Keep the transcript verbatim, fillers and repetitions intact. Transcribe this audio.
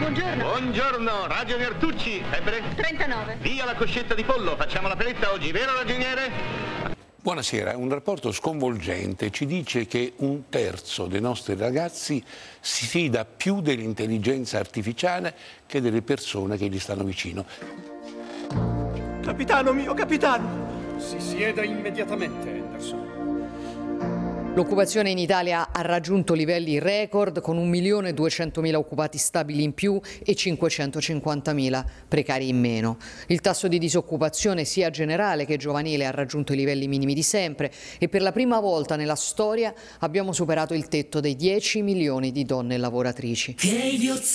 Buongiorno. Buongiorno, ragionier Tucci, febbre? trentanove. Via la coscetta di pollo, facciamo la peletta oggi, vero ragioniere? Buonasera, un rapporto sconvolgente ci dice che un terzo dei nostri ragazzi si fida più dell'intelligenza artificiale che delle persone che gli stanno vicino. Capitano mio, capitano! Si sieda immediatamente, Anderson. L'occupazione in Italia ha raggiunto livelli record con un milione duecentomila occupati stabili in più e cinquecentocinquantamila precari in meno. Il tasso di disoccupazione sia generale che giovanile ha raggiunto i livelli minimi di sempre e per la prima volta nella storia abbiamo superato il tetto dei dieci milioni di donne lavoratrici.